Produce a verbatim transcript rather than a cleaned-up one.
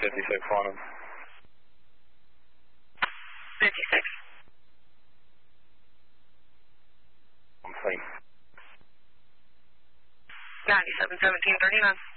fifty-six Quantum. fifty-six. I'm clean. ninety-seven seventeen thirty-nine.